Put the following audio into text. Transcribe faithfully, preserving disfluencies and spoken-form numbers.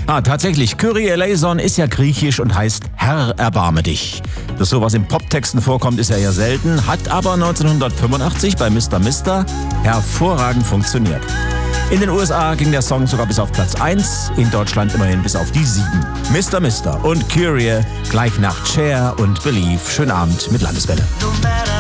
Ah, tatsächlich, Kyrie eleison ist ja griechisch und heißt Herr, erbarme dich. Dass sowas in Poptexten vorkommt, ist ja eher selten, hat aber neunzehnhundertfünfundachtzig bei Mister Mister hervorragend funktioniert. In den U S A ging der Song sogar bis auf Platz eins, in Deutschland immerhin bis auf die sieben. Mister Mister und Kyrie gleich nach Cher und Believe. Schönen Abend mit Landeswelle.